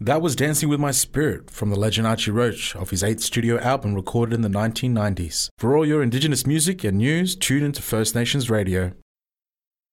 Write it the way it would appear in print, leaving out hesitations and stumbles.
That was Dancing With My Spirit from the legend Archie Roach off his 8th studio album recorded in the 1990s. For all your Indigenous music and news, tune into First Nations Radio.